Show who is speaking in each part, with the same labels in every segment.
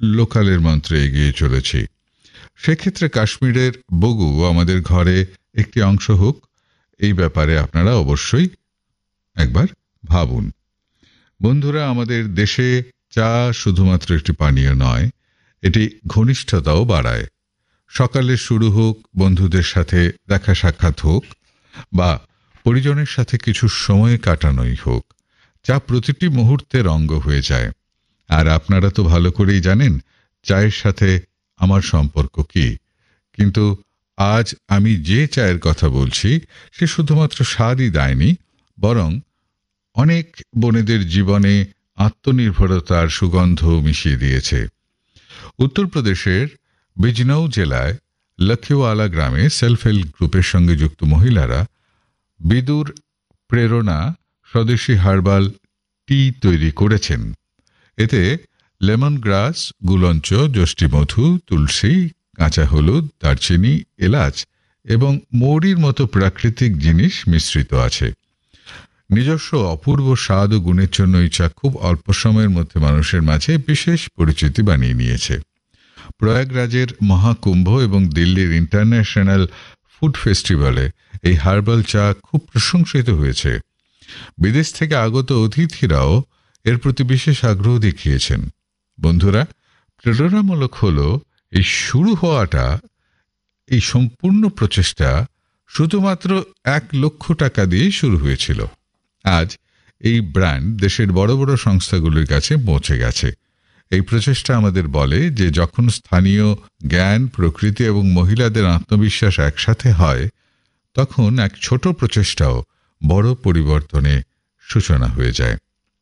Speaker 1: লোকালের মন্ত্রে এগিয়ে চলেছি। সেক্ষেত্রে কাশ্মীরের বগু আমাদের ঘরে একটি অংশ হোক, এই ব্যাপারে আপনারা অবশ্যই একবার ভাবুন। বন্ধুরা, আমাদের দেশে চা শুধুমাত্র একটি পানীয় নয়, এটি ঘনিষ্ঠতাও বাড়ায়। সকালে শুরু হোক, বন্ধুদের সাথে দেখা সাক্ষাৎ হোক, বা পরিজনের সাথে কিছু সময় কাটানোই হোক, চা প্রতিটি মুহূর্তের অঙ্গ হয়ে যায়। আর আপনারা তো ভালো করেই জানেন চায়ের সাথে আমার সম্পর্ক কি। কিন্তু আজ আমি যে চায়ের কথা বলছি সে শুধুমাত্র স্বাদই দেয়নি, বরং অনেক বোনেদের জীবনে আত্মনির্ভরতার সুগন্ধ মিশিয়ে দিয়েছে। উত্তরপ্রদেশের বিজনৌ জেলায় লখিওয়ালা গ্রামে সেলফ হেল্প গ্রুপের সঙ্গে যুক্ত মহিলারা বিদুর প্রেরণা স্বদেশী হার্বাল টি তৈরি করেছেন। এতে লেমন গ্রাস, গুলঞ্চ, যষ্টিমধু, তুলসী, কাঁচা হলুদ, দারচিনি, এলাচ এবং মৌরির মতো প্রাকৃতিক জিনিস মিশ্রিত আছে। নিজস্ব অপূর্ব স্বাদ ও গুণের জন্য এই চা খুব অল্প সময়ের মধ্যে মানুষের মাঝে বিশেষ পরিচিতি বানিয়ে নিয়েছে। প্রয়াগরাজের মহাকুম্ভ এবং দিল্লির ইন্টারন্যাশনাল ফুড ফেস্টিভ্যালে এই হার্বাল চা খুব প্রশংসিত হয়েছে। বিদেশ থেকে আগত অতিথিরাও এর প্রতি বিশেষ আগ্রহ দেখিয়েছেন। বন্ধুরা, প্রেরণামূলক হলো এই শুরু হওয়াটা, এই সম্পূর্ণ প্রচেষ্টা শুধুমাত্র 1 লক্ষ টাকা দিয়ে শুরু হয়েছিল। আজ এই ব্র্যান্ড দেশের বড় বড় সংস্থাগুলির কাছে পৌঁছে গেছে। এই প্রচেষ্টা আমাদের বলে যে যখন স্থানীয় জ্ঞান, প্রকৃতি এবং মহিলাদের আত্মবিশ্বাস একসাথে হয়, তখন এক ছোট প্রচেষ্টাও বড় পরিবর্তনে সূচনা হয়ে যায়।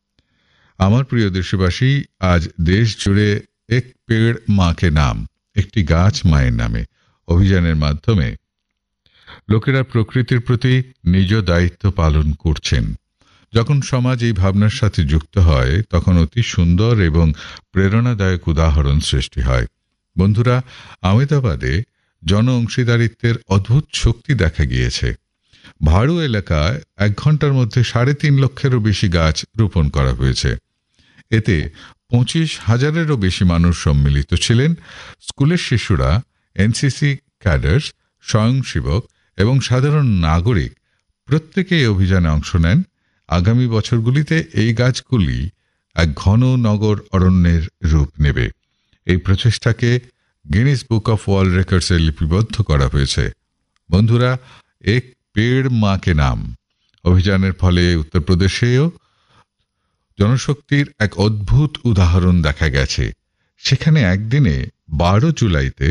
Speaker 1: আমার প্রিয় দেশবাসী, আজ দেশ জুড়ে এক পেড় মা কে নাম, একটি গাছ মায়ের নামে অভিযানের মাধ্যমে লোকেরা প্রকৃতির প্রতি নিজ দায়িত্ব পালন করছেন। যখন সমাজ এই ভাবনার সাথে যুক্ত হয়, তখন অতি সুন্দর এবং প্রেরণাদায়ক উদাহরণ সৃষ্টি হয়। বন্ধুরা, আহমেদাবাদে জন অংশীদারিত্বের অদ্ভুত শক্তি দেখা গিয়েছে। ভাড়ু এলাকায় 1 ঘন্টার মধ্যে 3.5 লক্ষেরও বেশি গাছ রোপণ করা হয়েছে। এতে 25,000-এরও বেশি মানুষ সম্মিলিত ছিলেন। স্কুলের শিশুরা, এনসিসি ক্যাডার্স, স্বয়ংসেবক এবং সাধারণ নাগরিক প্রত্যেকে এই অভিযানে অংশ নেন। আগামী বছরগুলিতে এই গাছগুলি এক ঘন নগর অরণ্যের রূপ নেবে। এই প্রচেষ্টাকে গিনিস বুক অফ ওয়ার্ল্ড রেকর্ডসে লিপিবদ্ধ করা হয়েছে। বন্ধুরা, এক পেড় মা কে নাম অভিযানের ফলে উত্তরপ্রদেশেও জনশক্তির এক অদ্ভুত উদাহরণ দেখা গেছে। সেখানে একদিনে 12 জুলাইতে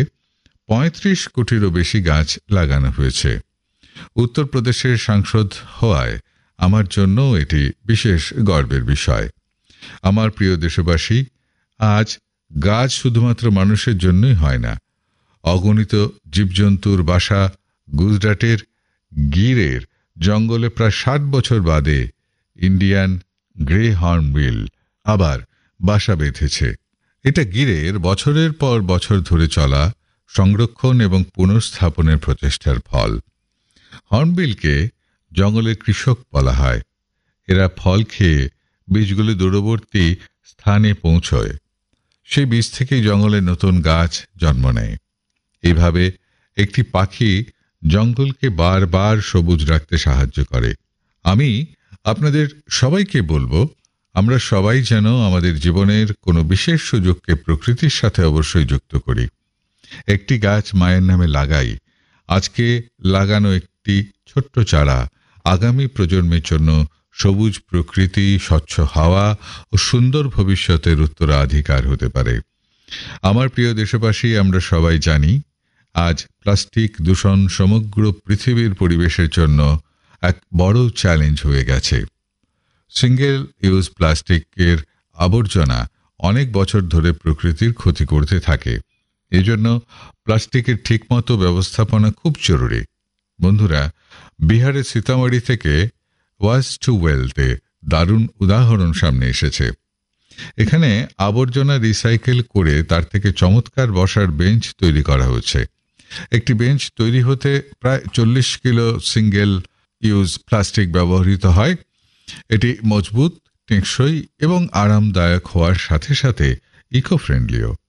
Speaker 1: 35 কোটিরও বেশি গাছ লাগানো হয়েছে। উত্তরপ্রদেশের সাংসদ হওয়ায় আমার জন্য এটি বিশেষ গর্বের বিষয়। আমার প্রিয় দেশবাসী, আজ গাছ শুধুমাত্র মানুষের জন্যই হয় না। অগণিত জীবজন্তুর বাসা গুজরাটের গিরের জঙ্গলে প্রায় 60 বছর বাদে ইন্ডিয়ান গ্রে হর্নবিল আবার বাসা বেঁধেছে। এটা গিরের বছরের পর বছর ধরে চলা সংরক্ষণ এবং পুনঃস্থাপনের প্রচেষ্টার ফল। হর্নবিলকে জঙ্গলের কৃষক বলা হয়। এরা ফল খেয়ে বীজগুলি দূরবর্তী স্থানে পৌঁছয়। সেই বীজ থেকেই জঙ্গলে নতুন গাছ জন্ম নেয়। এইভাবে একটি পাখি জঙ্গলকে বারবার সবুজ রাখতে সাহায্য করে। আমি আপনাদের সবাইকে বলবো, আমরা সবাই যেন আমাদের জীবনের কোনো বিশেষ সুযোগকে প্রকৃতির সাথে অবশ্যই যুক্ত করি। একটি গাছ মায়ের নামে লাগাই। আজকে লাগানো একটি ছোট্ট চারা আগামী প্রজন্মের জন্য সবুজ প্রকৃতি, স্বচ্ছ হাওয়া ও সুন্দর ভবিষ্যতের উত্তরাধিকার হতে পারে। আমার প্রিয় দেশবাসী, আমরা সবাই জানি আজ প্লাস্টিক দূষণ সমগ্র পৃথিবীর পরিবেশের জন্য এক বড় চ্যালেঞ্জ হয়ে গেছে। সিঙ্গেল ইউজ প্লাস্টিকের আবর্জনা অনেক বছর ধরে প্রকৃতির ক্ষতি করতে থাকে। এজন্য প্লাস্টিকের ঠিকমতো ব্যবস্থাপনা খুব জরুরি। বন্ধুরা, বিহারের সীতামঢ়ি থেকে ওয়াস্ট টু ওয়েলথে দারুণ উদাহরণ সামনে এসেছে। এখানে আবর্জনা রিসাইকেল করে তার থেকে চমৎকার বসার বেঞ্চ তৈরি করা হচ্ছে। একটি বেঞ্চ তৈরি হতে প্রায় 40 কিলো সিঙ্গেল ইউজ প্লাস্টিক ব্যবহৃত হয়। এটি মজবুত, টেকসই এবং আরামদায়ক হওয়ার সাথে সাথে ইকো ফ্রেন্ডলিও।